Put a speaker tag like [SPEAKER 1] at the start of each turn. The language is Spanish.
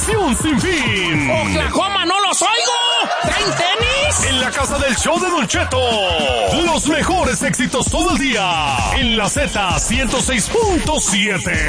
[SPEAKER 1] diversión sin fin.
[SPEAKER 2] ¡Oklahoma, no los oigo! ¿Traen tenis?
[SPEAKER 1] En la casa del show de Don Cheto. Los mejores éxitos todo el día. En la Z 106.7.